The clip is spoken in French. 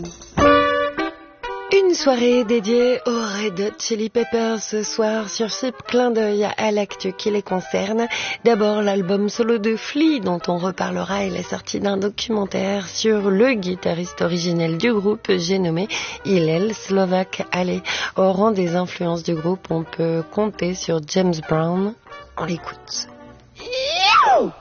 Une soirée dédiée aux Red Hot Chili Peppers ce soir sur Chip, clin d'œil à l'actu qui les concerne. D'abord l'album solo de Flea dont on reparlera et la sortie d'un documentaire sur le guitariste originel du groupe, j'ai nommé Hillel Slovak. Allez, au rang des influences du groupe, on peut compter sur James Brown. On l'écoute.